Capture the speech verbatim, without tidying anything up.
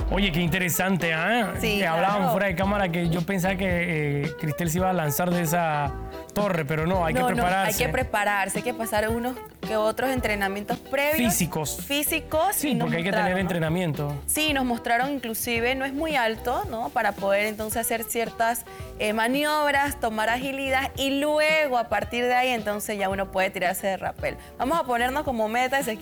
Oye, qué interesante, ¿eh? Sí, que claro. hablábamos fuera de cámara que yo pensaba que eh, Cristel se iba a lanzar de esa torre, pero no, hay no, que prepararse. No, hay que prepararse, hay que pasar unos que otros entrenamientos previos. Físicos. Físicos. Sí, porque hay que tener ¿no? entrenamiento. Sí, nos mostraron inclusive, no es muy alto, ¿no? Para poder entonces hacer ciertas eh, maniobras, tomar agilidad y luego a partir de ahí entonces ya uno puede tirarse de rappel. Vamos a ponernos como meta ese